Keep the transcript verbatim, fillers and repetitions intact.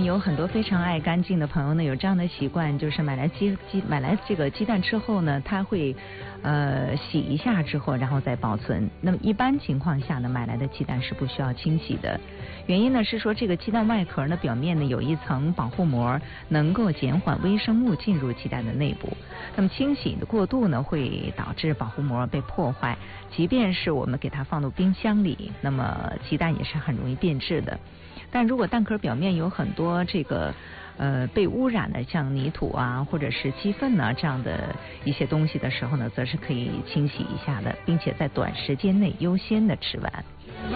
有很多非常爱干净的朋友呢，有这样的习惯，就是买来鸡鸡买来这个鸡蛋之后呢，他会呃洗一下之后，然后再保存。那么一般情况下呢，买来的鸡蛋是不需要清洗的。原因呢是说，这个鸡蛋外壳呢表面呢有一层保护膜，能够减缓微生物进入鸡蛋的内部。那么清洗的过度呢，会导致保护膜被破坏。即便是我们给它放入冰箱里，那么鸡蛋也是很容易变质的。但如果蛋壳表面有很多这个呃被污染的，像泥土啊或者是鸡粪啊这样的一些东西的时候呢，则是可以清洗一下的，并且在短时间内优先的吃完。